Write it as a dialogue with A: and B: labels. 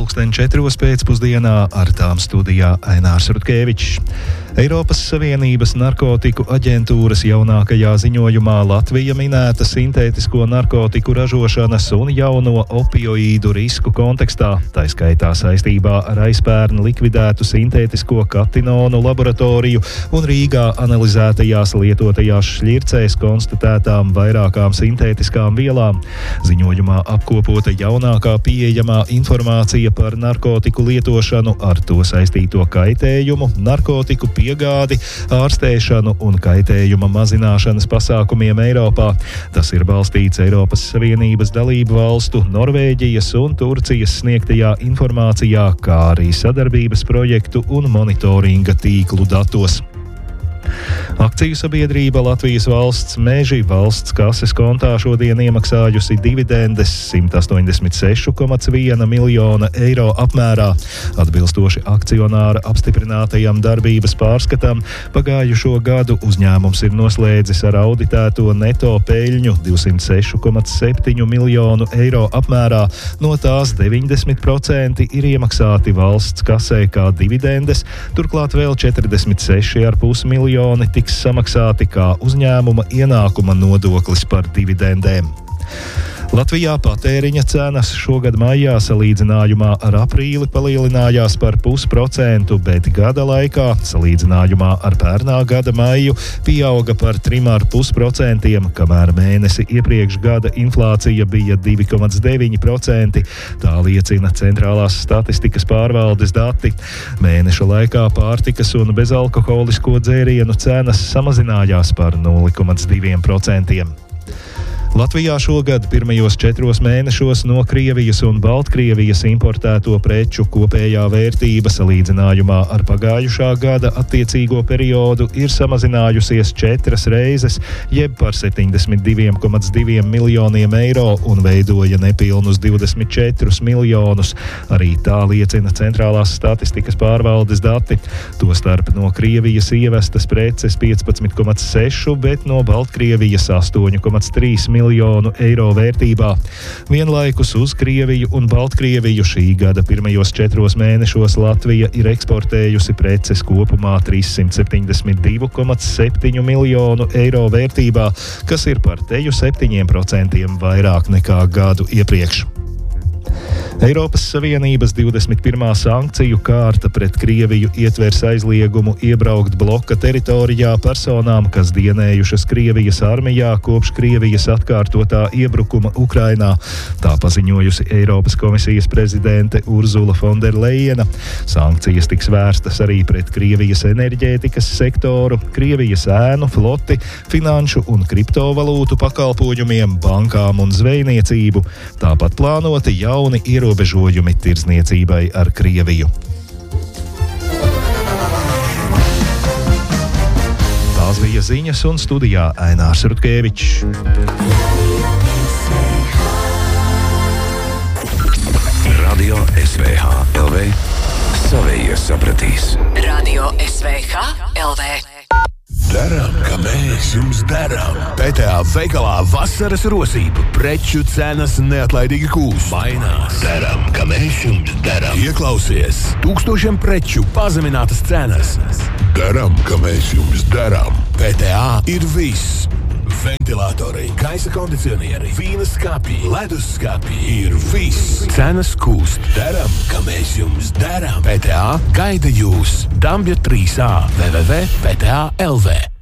A: Pulksten 4 pēcpusdienā ar tām studijā Ainārs Rutkevičs. Eiropas Savienības narkotiku aģentūras jaunākajā ziņojumā Latvija minēta sintētisko narkotiku ražošanas un jauno opioīdu risku kontekstā, tā skaitā saistībā ar aizpērn likvidētu sintētisko katinonu laboratoriju un Rīgā analizētajās lietotajās šļircēs konstatētām vairākām sintētiskām vielām. Ziņojumā apkopota jaunākā pieejamā informācija par narkotiku lietošanu, ar to saistīto kaitējumu, narkotiku piegādi, ārstēšanu un kaitējuma mazināšanas pasākumiem Eiropā. Tas ir balstīts Eiropas Savienības dalību valstu, Norvēģijas un Turcijas sniegtajā informācijā, kā arī sadarbības projektu un monitoringa tīklu datos. Akciju sabiedrība Latvijas valsts meži valsts kases kontā šodien iemaksājusi dividendes 186,1 miljona eiro apmērā. Atbilstoši akcionāra apstiprinātajam darbības pārskatam, pagājušo gadu uzņēmums ir noslēdzis ar auditēto neto peļņu 206,7 miljonu eiro apmērā, no tās 90% ir iemaksāti valsts kasē kā dividendes, turklāt vēl 46,5 miljoni tiks samaksāti kā uzņēmuma ienākuma nodoklis par dividendēm. Latvijā patēriņa cenas šogad maijā salīdzinājumā ar aprīli palielinājās par 0,5%, bet gada laikā salīdzinājumā ar pērnā gada maiju pieauga par 3,5%, kamēr mēnesi iepriekš gada inflācija bija 2,9%. Tā liecina Centrālās statistikas pārvaldes dati. Mēneša laikā pārtikas un bezalkoholisko dzērienu cenas samazinājās par 0,2%. Latvijā šogad pirmajos 4 mēnešos no Krievijas un Baltkrievijas importēto preču kopējā vērtība salīdzinājumā ar pagājušā gada attiecīgo periodu ir samazinājusies 4 reizes, jeb par 72,2 miljoniem eiro un veidoja nepilnus 24 miljonus. Arī tā liecina Centrālās statistikas pārvaldes dati. Tostarp no Krievijas ievestas preces 15,6, bet no Baltkrievijas 8,3 miljonu eiro vērtībā. Vienlaikus uz Krieviju un Baltkrieviju šī gada pirmajos 4 mēnešos Latvija ir eksportējusi preces kopumā 372,7 miljonu eiro vērtībā, kas ir par teju 7% vairāk nekā gadu iepriekš. Eiropas Savienības 21. sankciju kārta pret Krieviju ietvers aizliegumu iebraukt bloka teritorijā personām, kas dienējušas Krievijas armijā kopš Krievijas atkārtotā iebrukuma Ukrainā. Tā paziņojusi Eiropas komisijas prezidente Urzula Fonderlejena. Sankcijas tiks vērstas arī pret Krievijas enerģētikas sektoru, Krievijas ēnu floti, finanšu un kriptovalūtu pakalpojumiem, bankām un zvejniecību. Tāpat plānoti jauni ierobežojumi tirdzniecībai ar Krieviju. Tās bija ziņas un studijā Ainārs Rutkevičs.
B: Radio SVH LV savējie sapratīs.
C: Radio SVH LV.
D: Darām, ka mēs jums darām. PTA veikalā vasaras rosība. Preču cenas neatlaidīgi kūst. Mainās. Darām, ka mēs jums darām. Ieklausies. Tūkstošiem preču pazeminātas cenas. Darām, ka mēs jums darām. PTA ir viss. Ventilatori, gaisa kondicionieri, vīna skapji, ledus skapji ir viss. Cenas kūst. Darām, ka mēs jums darām. PTA gaida jūs. Dambja 3A www.pta.lv